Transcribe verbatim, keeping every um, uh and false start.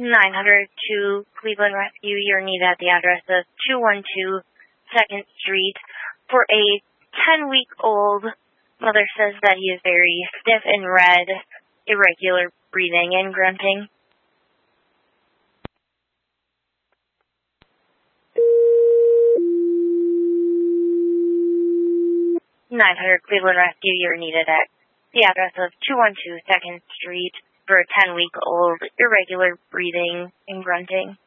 nine hundred to Cleveland Rescue. You're needed at the address of two one two second Street for a ten-week-old. Mother says that he is very stiff and red, irregular breathing and grunting. nine hundred Cleveland Rescue. You're needed at the address of two one two second Street for a ten-week-old, irregular breathing and grunting.